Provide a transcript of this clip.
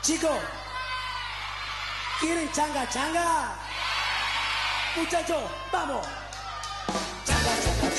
Chicos, ¿quieren changa changa? Muchachos, vamos. Changa changa.